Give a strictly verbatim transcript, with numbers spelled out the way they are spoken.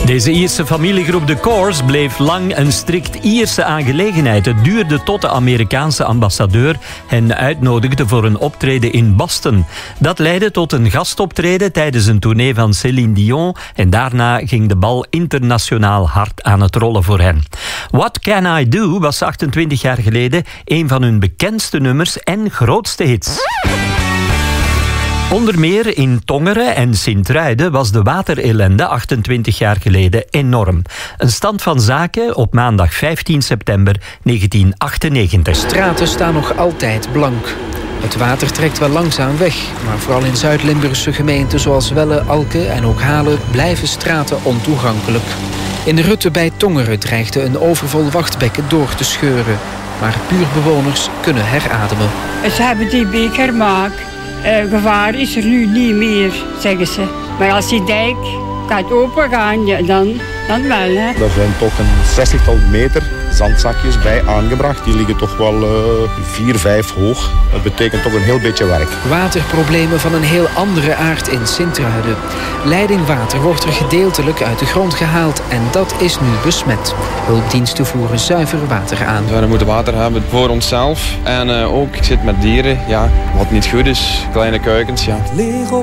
Deze Ierse familiegroep The Corrs bleef lang een strikt Ierse aangelegenheid. Het duurde tot de Amerikaanse ambassadeur hen uitnodigde voor een optreden in Boston. Dat leidde tot een gastoptreden tijdens een tournee van Céline Dion en daarna ging de bal internationaal hard aan het rollen voor hen. What Can I Do was achtentwintig jaar geleden een van hun bekendste nummers en grootste hits. Onder meer in Tongeren en Sint-Truiden was de waterellende achtentwintig jaar geleden enorm. Een stand van zaken op maandag vijftien september negentien achtennegentig. Straten staan nog altijd blank. Het water trekt wel langzaam weg, maar vooral in Zuid-Limburgse gemeenten zoals Welle, Alke en ook Halen blijven straten ontoegankelijk. In de Rutte bij Tongeren dreigde een overvol wachtbekken door te scheuren, maar buurtbewoners kunnen herademen. Ze hebben die beek gemaakt. Uh, gevaar is er nu niet meer, zeggen ze. Maar als die dijk gaat opengaan, ja, dan, dan wel. Hè. Er zijn toch een zestigtal meter zandzakjes bij aangebracht. Die liggen toch wel uh, vier, vijf hoog. Dat betekent toch een heel beetje werk. Waterproblemen van een heel andere aard in Sint-Truiden. Leidingwater wordt er gedeeltelijk uit de grond gehaald en dat is nu besmet. Hulpdiensten voeren zuiver water aan. We moeten water hebben voor onszelf en uh, ook, ik zit met dieren, ja, wat niet goed is, kleine kuikens, ja.